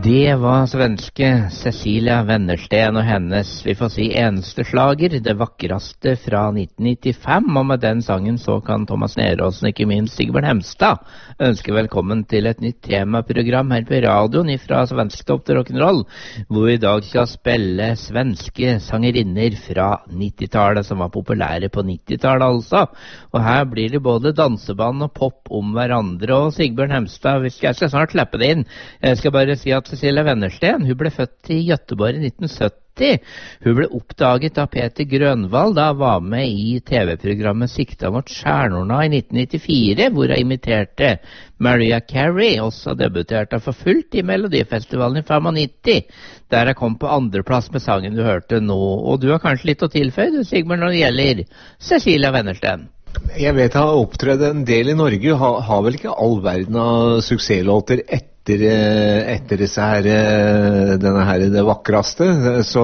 Det var svenske Cecilia Wennersten og hennes, vi får si, eneste slager, Det vakreste fra 1995, og med den sangen så kan Thomas Neråsen, ikke minst Sigbjørn Hemstad, ønske velkommen til et nytt temaprogram her på radioen fra Svensktopp til rock'n'roll, hvor vi I dag skal spille svenske sangerinner fra 90-tallet, som var populære på 90-tallet altså, og her blir det både danseband og pop om hverandre, og Sigbjørn Hemstad, jeg skal snart slippe det inn, jeg skal bare si at Cecilia Wennersten, hun ble født I Göteborg I 1970. Hun ble oppdaget av Peter Grønvald da hun var med I TV-programmet Sikta mot stjärnorna I 1994, hvor hun imiterte Mariah Carey, også debuterte for fullt I Melodifestivalen I 95, der hun kom på andreplass med sangen du hørte nå. Og du har kanskje litt å tilføye, du Sigmund, når det gjelder Cecilia Wennersten? Jeg vet hun har opptrådt en del I Norge, har vel ikke all verden av suksesslåter etter disse her, denne her Det vakreste, så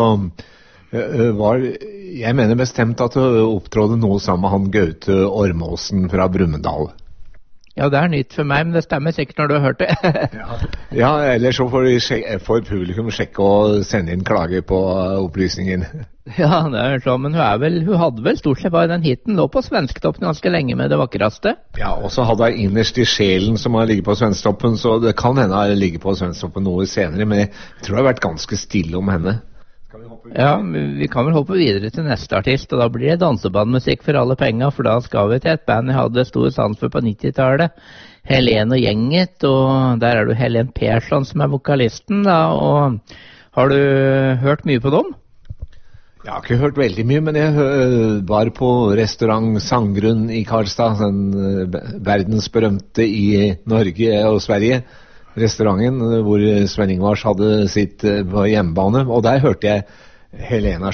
jeg mener bestemt at hun opptrådte noe sammen med han Gaute Ormåsen fra Brumunddal. Ja, det nytt for meg, men det stemmer sikkert når du har hørt det. Ja, ellers så får publikum sjekke og sende inn klage på opplysningen. Ja, det sånn, men hun hadde vel stort sett bare den hiten, lå på Svensktoppen ganske lenge med Det vakreste. Ja, og så hadde hun Innerst I sjelen som har ligget på Svensktoppen, så det kan hende hun ligger på Svensktoppen noe senere, men jeg tror det har vært ganske stille om henne. Ja, vi kan vel hoppe videre til neste artist, og da blir det dansebandmusikk for alle penger, for da skal vi til et band jeg hadde stor sans for på 90-tallet, Helen og gjenget, og der det Helen Persson som vokalisten da, og har du hørt mye på dem? Jeg har ikke hørt veldig mye, men jeg var på restaurant Sanggrunn I Karlstad, den verdensberømte I Norge og Sverige, restauranten hvor Sven Ingvars hadde sitt på hjemmebane, og der hørte jeg Helena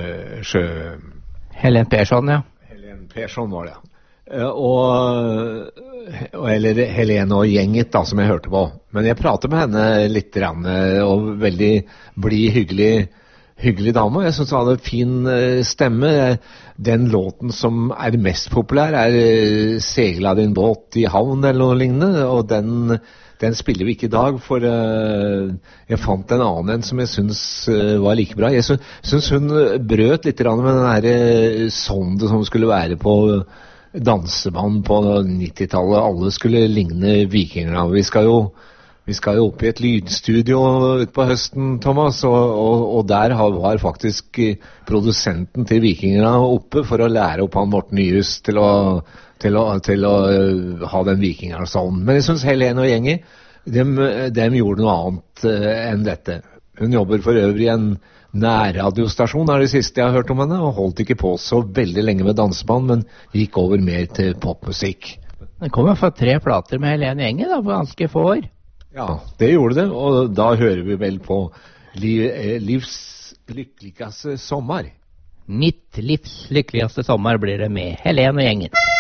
Helen Persson, ja. Helen Persson var det, ja. Eller Helene og gjenget da, som jeg hørte på. Men jeg pratet med henne litt, og veldig blid, hyggelig dame. Jeg synes hun hadde fin stemme. Den låten som mest populær Segla din båt I havn eller noe lignende, og den spiller vi ikke I dag, for jeg fant en annen som jeg synes var like bra. Jeg synes hun brøt litt med den her sonde som skulle være på danseband på 90-tallet. Alle skulle ligne vikingerne. Vi skal jo opp I et lydstudio ut på høsten, Thomas, og der var faktisk produsenten til vikingerne oppe for å lære opp han Morten Nyhus til å ha den vikingarsonen. Men jeg synes Helene og gjengen, de gjorde noe annet enn dette. Hun jobber for øvrig I en nærradiostasjon, det siste jeg har hørt om henne, og holdt ikke på så veldig lenge med danseband, men gikk over mer til popmusikk. Det kom I hvert fall 3 plater med Helene og gjengen da, på ganske få år. Ja, det gjorde det, og da hører vi vel på Livs lykkeligste sommer. Mitt livs lykkeligste sommer blir det med Helene og gjengen.